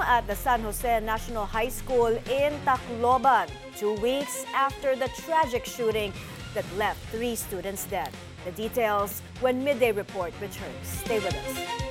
at the San Jose National High School in Tacloban, 2 weeks after the tragic shooting that left 3 students dead. The details when Midday Report returns. Stay with us.